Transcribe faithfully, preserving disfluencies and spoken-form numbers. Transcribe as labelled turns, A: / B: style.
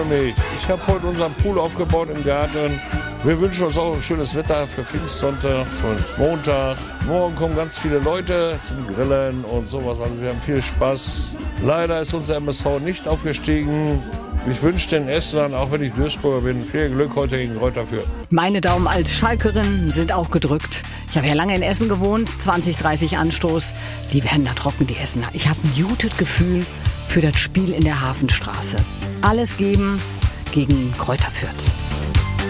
A: nicht. Ich habe heute unseren Pool aufgebaut im Garten. Wir wünschen uns auch ein schönes Wetter für Pfingstsonntag, für Montag. Morgen kommen ganz viele Leute zum Grillen und sowas. Also wir haben viel Spaß. Leider ist unser M S V nicht aufgestiegen. Ich wünsche den Esslern, auch wenn ich Duisburger bin, viel Glück heute gegen Greuther Fürth.
B: Meine Daumen als Schalkerin sind auch gedrückt. Ich habe ja lange in Essen gewohnt, zwanzig, dreißig Anstoß. Die werden da trocken, die Essener. Ich habe ein gutes Gefühl für das Spiel in der Hafenstraße. Alles geben gegen Greuther Fürth.